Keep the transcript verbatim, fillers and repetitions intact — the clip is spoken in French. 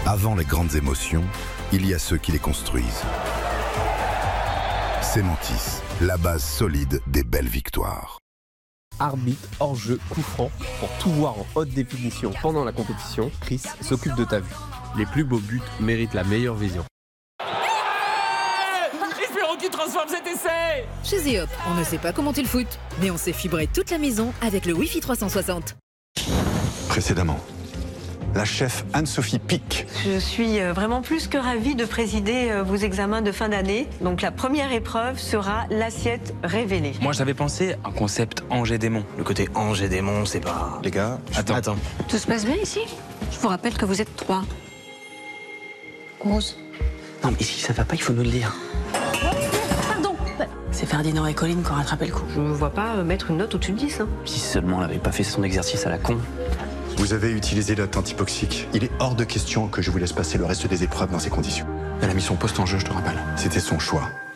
Avant les grandes émotions, il y a ceux qui les construisent. Cementis, la base solide des belles victoires. Arbitre, hors-jeu, coup franc, pour tout voir en haute définition pendant la compétition, Chris s'occupe de ta vue. Les plus beaux buts méritent la meilleure vision. Espérons qu'il transforme cet essai. Chez Zeop, on ne sait pas comment tu le foot, mais on sait fibrer toute la maison avec le Wi-Fi trois cent soixante. Précédemment, la chef Anne-Sophie Pic. Je suis vraiment plus que ravie de présider vos examens de fin d'année. Donc la première épreuve sera l'assiette révélée. Moi j'avais pensé un concept ange et démon. Le côté ange et démon, c'est pas... Les gars, Attends. Attends. Tout se passe bien ici? Je vous rappelle que vous êtes trois. Rose. Non mais si ça va pas, il faut nous le dire. Pardon. C'est Ferdinand et Colline qui ont rattrapé le coup. Je ne vois pas mettre une note au-dessus de dix. Hein. Si seulement elle avait pas fait son exercice à la con. Vous avez utilisé la tente hypoxique. Il est hors de question que je vous laisse passer le reste des épreuves dans ces conditions. Elle a mis son poste en jeu, je te rappelle. C'était son choix.